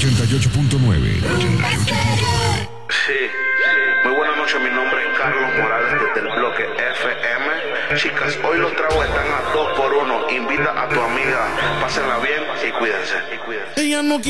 88.9. Sí, muy buenas noches, mi nombre es Carlos Morales desde el bloque FM. Chicas, hoy los tragos están a 2 por 1. Invita a tu amiga, pásenla bien y cuídense. Ella no